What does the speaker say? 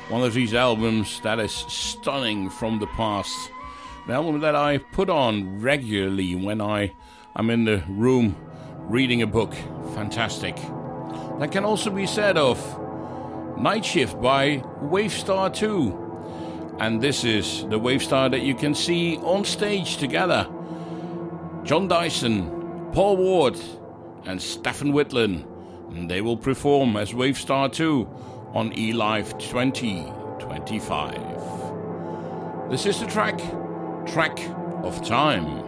One of these albums that is stunning from the past. An album that I put on regularly when I'm in the room reading a book. Fantastic. That can also be said of Night Shift by Wavestar 2. And this is the Wavestar that you can see on stage together. John Dyson, Paul Ward and Stefan Whitland. And they will perform as Wavestar 2 on eLive 2025. This is the track of Time.